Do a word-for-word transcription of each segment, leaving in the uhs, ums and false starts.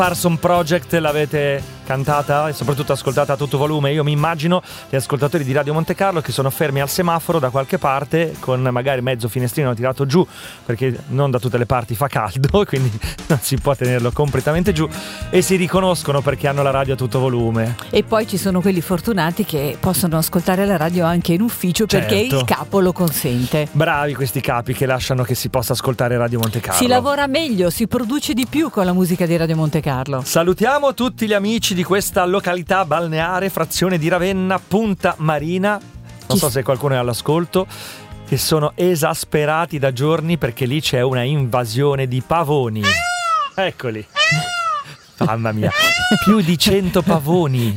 Parson Project l'avete cantata e soprattutto ascoltata a tutto volume. Io mi immagino gli ascoltatori di Radio Monte Carlo che sono fermi al semaforo da qualche parte con magari mezzo finestrino tirato giù, perché non da tutte le parti fa caldo, quindi non si può tenerlo completamente giù, e si riconoscono perché hanno la radio a tutto volume. E poi ci sono quelli fortunati che possono ascoltare la radio anche in ufficio, perché Certo. il capo lo consente. Bravi questi capi che lasciano che si possa ascoltare Radio Monte Carlo. Si lavora meglio, si produce di più con la musica di Radio Monte Carlo. Salutiamo tutti gli amici di questa località balneare, frazione di Ravenna, Punta Marina. Non so se qualcuno è all'ascolto, che sono esasperati da giorni perché lì c'è una invasione di pavoni. Eccoli. Mamma mia, più di cento pavoni.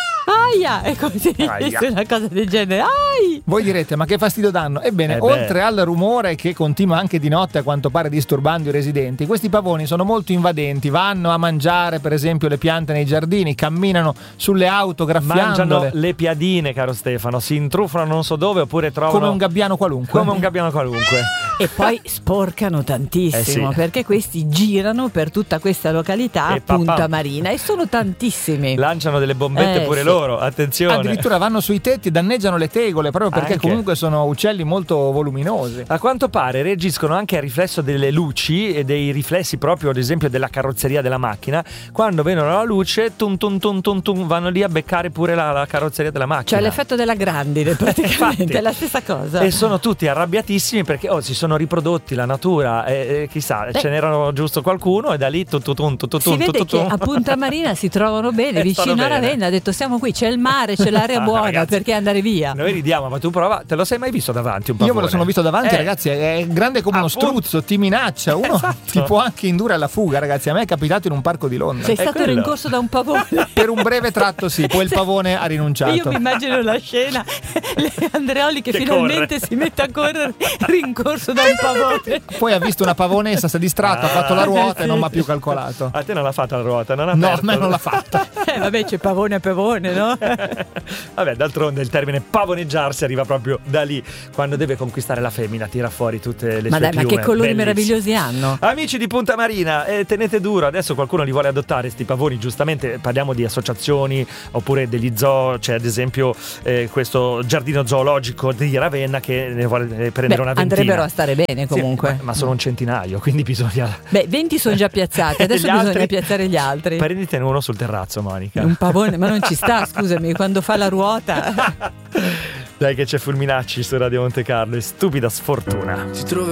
Aia, è così, Aia. una cosa del genere. Ai! Voi direte, ma che fastidio danno? Ebbene, Eh beh. oltre al rumore che continua anche di notte, a quanto pare disturbando i residenti, questi pavoni sono molto invadenti, vanno a mangiare per esempio le piante nei giardini, camminano sulle auto Mangiano graffiandole le piadine, caro Stefano, si intrufano non so dove, oppure trovano come un gabbiano qualunque. come un gabbiano qualunque. E poi sporcano tantissimo, Eh sì. perché questi girano per tutta questa località, E papà. Punta Marina, e sono tantissimi. Lanciano delle bombette Eh, pure sì. loro, attenzione. Addirittura vanno sui tetti e danneggiano le tegole, proprio perché Anche. comunque sono uccelli molto voluminosi. A quanto pare reagiscono anche al riflesso delle luci e dei riflessi proprio ad esempio della carrozzeria della macchina. Quando vedono la luce tum tum tum tum tum vanno lì a beccare pure la, la carrozzeria della macchina. Cioè l'effetto della grandine praticamente, Infatti. è la stessa cosa. E sono tutti arrabbiatissimi perché oh, si sono riprodotti la natura e, e chissà, Beh. ce n'erano giusto qualcuno e da lì tu tu tu tu tu Si tu vede tu che tu. a Punta Marina si trovano bene, E vicino stanno a bene. Ravenna. Ha detto siamo qui, c'è il mare, c'è l'aria Ah, buona, ragazzi. perché andare via? Noi ridiamo, ma tu prova, te lo sei mai visto davanti un Io me pavone? lo sono visto davanti, Eh, ragazzi, è grande come uno appunto. struzzo, ti minaccia, uno Esatto. ti può anche indurre alla fuga, ragazzi. A me è capitato in un parco di Londra. Sei È stato quello. rincorso da un pavone. Per un breve tratto sì, poi il pavone ha rinunciato. Io mi immagino la scena, le Andreoli che, Che finalmente corre. si mette a correre rincorso da un pavone. Poi ha visto una pavonessa, si è distratto, ha fatto la ruota e non mi ha più calcolato. A te non l'ha fatta la ruota, non ha No, a aperto. me non l'ha fatta. Eh vabbè, c'è pavone a pavone, no? Vabbè, d'altronde il termine pavoneggiarsi arriva proprio da lì. Quando deve conquistare la femmina tira fuori tutte le Ma sue dai, ma piume. che colori Bellissimo. meravigliosi hanno. Amici di Punta Marina, eh, tenete duro. Adesso qualcuno li vuole adottare sti pavoni. Giustamente parliamo di associazioni oppure degli zoo. C'è ad esempio eh, questo giardino zoologico di Ravenna che ne vuole eh, prendere Beh, una ventina. andrebbero a stare bene Sì, comunque. ma, ma sono un centinaio, quindi bisogna. Beh, venti sono già piazzati, adesso Gli bisogna altri? piazzare gli altri. Prenditene uuno sul terrazzo, Monica. Un pavone, ma non ci sta, scusami, quando fa la ruota. Dai che c'è Fulminacci su Radio Monte Carlo e stupida sfortuna. Si trova